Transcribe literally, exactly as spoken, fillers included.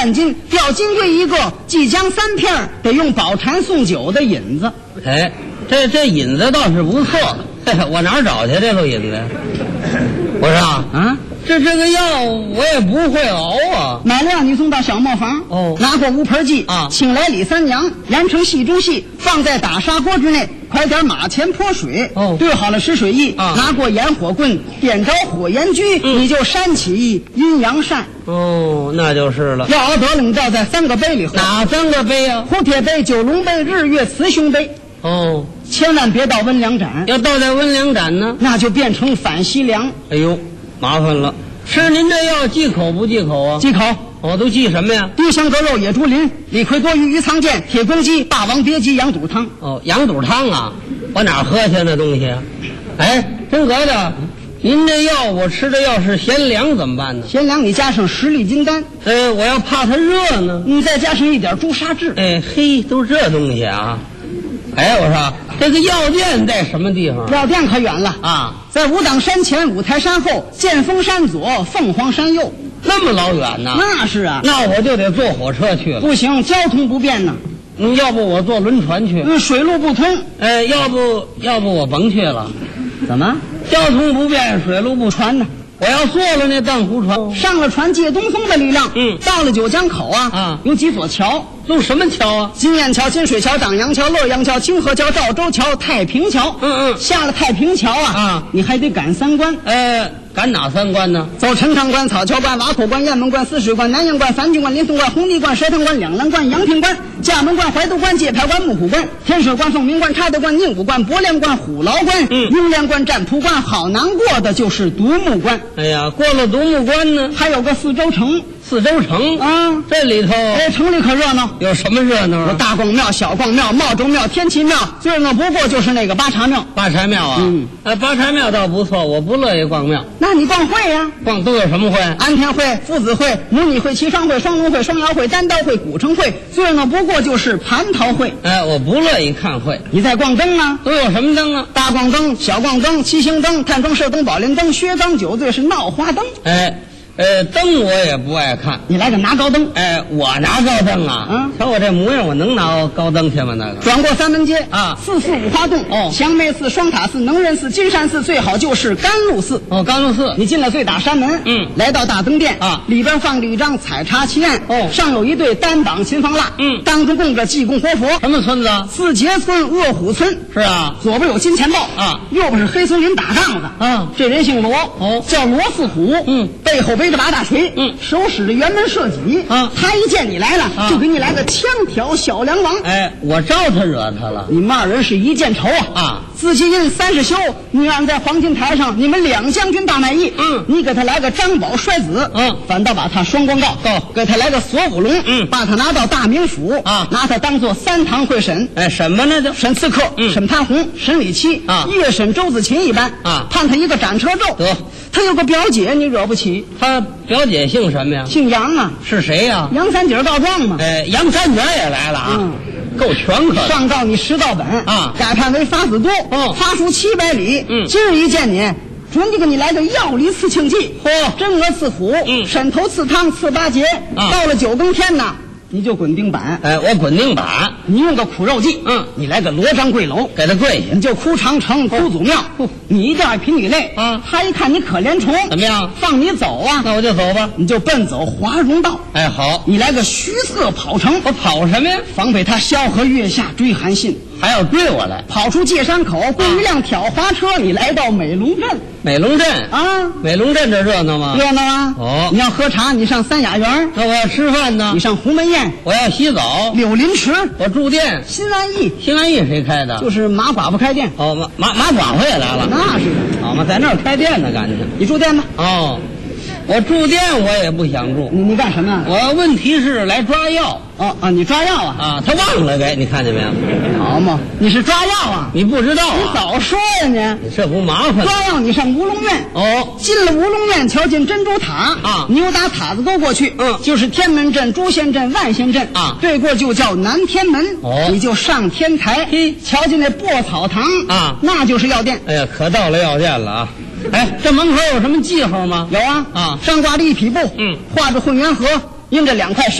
半斤，吊金龟一个，即将三片，得用宝蟾送酒的引子。 哎，这这引子倒是不错，嘿嘿，我哪儿找去这路引子呀？我说啊， 啊， 这这个药我也不会熬啊。 买了你送到小磨坊， 哦拿过乌盆剂啊， 请来李三娘，燃成细中细，放在打砂锅之内，快点马前泼水， 哦兑好了湿水液， 啊拿过烟火棍，点着火焰炬， 嗯你就扇起阴阳扇。 哦，那就是了。 要熬得了，你倒在三个杯里喝， 哪三个杯啊？ 蝴蝶杯、九龙杯、日月雌雄杯， 哦， 千万别倒温凉盏， 要倒在温凉盏呢？ 那就变成反西凉。 哎呦，麻烦了。吃您这药忌口不忌口啊？ 忌口。 我都忌什么呀？ 地香格肉、野猪鳞、李逵多鱼、鱼藏剑、铁公鸡、霸王别姬、羊肚汤。 哦，羊肚汤啊，我哪儿喝去那东西啊？哎，真格的，您这药我吃的要是嫌凉怎么办呢？ 咸凉你加上十粒金丹， 呃，我要怕它热呢。 你再加上一点朱砂痣。 哎嘿，都是这东西啊！哎，我说这个药店在什么地方药店可远了啊？ 在五挡山前、五台山后、剑峰山左、凤凰山右。 那么老远呢？ 那是啊， 那我就得坐火车去了。 不行，交通不便呢。 嗯，要不我坐轮船去？ 嗯，水路不通。 哎，要不要不我甭去了？ 怎么？ 交通不便，水路不船呢？ 我要坐了那荡湖船， 上了船借东风的力量。 嗯， 到了九江口啊， 啊， 有几座桥， 都什么桥啊？ 金雁桥、金水桥、长阳桥、洛阳桥、清河桥、赵州桥、太平桥。 嗯嗯， 下了太平桥啊， 啊， 你还得赶三关。 呃，赶哪三关呢？ 走陈塘关、草桥关、瓦口关、雁门关、泗水关、南阳关、樊郡关、临淞关、红泥关、蛇塘关、两南关、阳平关、厦门关、怀都关、界牌关、木虎关、天水关、凤鸣关、插德关、宁武关、博良关、虎牢关、 嗯雍凉关、占铺关。好难过的就是独木关。 哎呀，过了独木关呢， 还有个四周城。 四周城啊， 这里头哎，城里可热闹， 有什么热闹啊？ 有大逛庙、小逛庙、茂州庙、天齐庙，最热闹不过就是那个八茶庙。 八禅庙啊， 嗯， 呃，八禅庙倒不错，我不乐意逛庙。 那你逛会呀、啊？ 逛都有什么会？ 安田会、父子会、母女会、齐双会、双龙会、双瑶会、单刀会、古城会，最热闹不过就是蟠桃会。 哎，我不乐意看会。 你在逛灯啊？ 都有什么灯啊？ 大逛灯、小逛灯、七星灯、探庄射灯、宝莲灯、薛刚酒醉是闹花灯。 哎。呃，灯我也不爱看， 你来个拿高灯。 哎，我拿高灯啊！ 嗯， 瞧我这模样，我能拿高灯去吗？那个转过三门街啊， 四寺五花洞哦， 祥梅寺、双塔寺、能人寺、金山寺，最好就是甘露寺。 哦，甘露寺。 你进了最大山门， 嗯， 来到大灯殿啊， 里边放着一张彩茶旗案， 哦， 上有一对单膀秦方腊， 嗯， 当中供着济公活佛。 什么村子？ 四节村卧虎村。 是啊， 左边有金钱豹啊， 右边是黑松林打杠子啊。 这人姓罗， 哦， 叫罗四虎， 嗯， 背后背着把大锤， 嗯。 手使着辕门射戟啊！ 他一见你来了， 啊、 就给你来个枪挑小梁王。 哎，我招他惹他了。 你们二人是一箭仇啊！ 啊， 自己印三十休，你让在黄金台上，你们两将军大卖艺。 嗯， 你给他来个张宝摔子， 嗯， 反倒把他双光告。 告， 给他来个锁五龙， 嗯， 把他拿到大名府啊， 拿他当做三堂会审。 哎，什么呢？就审刺客， 嗯， 审潘洪，审李七啊， 夜审周子琴一般啊， 判他一个斩车咒。 得， 他有个表姐，你惹不起。 他表姐姓什么呀？ 姓杨啊。 是谁呀？ 杨三姐告状嘛。 哎，杨三姐也来了啊， 嗯， 够全可。 上告你十道本啊， 改判为罚子多， 哦， 罚书七百里。 嗯， 今日一见你，准就给你来个药里刺庆剂， 嚯， 真鹅刺虎， 嗯， 沈头刺汤刺八节。 啊， 到了九更天呐，你就滚钉板。 哎，我滚钉板。 你用个苦肉计， 嗯， 你来个罗章跪楼， 给他跪下。 你就哭长城、哭祖庙， 哦， 你一定要贫女泪啊。 他一看你可怜虫， 怎么样？ 放你走啊？ 那我就走吧。 你就奔走华容道。 哎，好， 你来个虚色跑城。 我跑什么呀？ 防备他萧何月下追韩信， 还要追我来。 跑出界山口，雇一辆挑花车，你来到美龙镇。 美龙镇啊， 美龙镇这热闹吗？ 热闹啊！ 哦， 你要喝茶，你上三雅园； 那我要吃饭呢， 你上鸿门宴； 我要洗澡， 柳林池； 我住店。 新安驿， 新安驿谁开的？ 就是马寡妇开店。 哦，马马马寡妇也来了。 那是好嘛，在那儿开店呢，感觉。 你住店吧。 哦，我住店我也不想住。 你你干什么呀？ 我问题是来抓药。 哦啊，你抓药啊？ 啊，他忘了给你看见没有？ 好嘛，你是抓药啊？ 你不知道啊？ 你早说呀你！ 你这不麻烦？ 抓药你上乌龙院。 哦， 进了乌龙院，瞧见珍珠塔啊， 你由打塔子沟过去， 嗯， 就是天门镇、朱仙镇、万仙镇啊， 对过就叫南天门。 哦， 你就上天台， 嘿， 瞧见那薄草堂啊， 那就是药店。 哎呀，可到了药店了啊！哎，这门口有什么记号吗？ 有啊， 啊， 上挂着一匹布， 嗯， 画着混元河，印着两块。